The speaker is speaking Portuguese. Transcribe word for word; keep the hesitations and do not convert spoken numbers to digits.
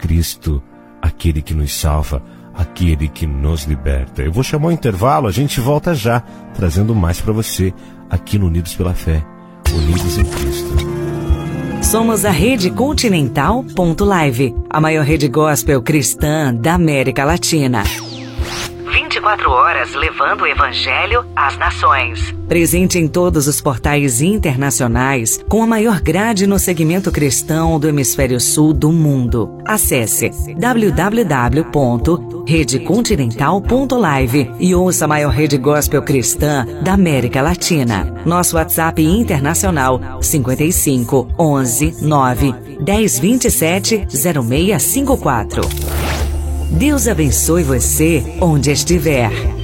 Cristo, aquele que nos salva, aquele que nos liberta. Eu vou chamar o intervalo, a gente volta já, trazendo mais para você, aqui no Unidos pela Fé, Unidos em Cristo. Somos a Rede Continental ponto Live, a maior rede gospel cristã da América Latina. vinte e quatro horas levando o Evangelho às nações. Presente em todos os portais internacionais, com a maior grade no segmento cristão do hemisfério sul do mundo. Acesse w w w ponto rede continental ponto live e ouça a maior rede gospel cristã da América Latina. Nosso WhatsApp internacional cinquenta e cinco, onze, nove, dez, vinte e sete, zero seis cinco quatro. Deus abençoe você onde estiver.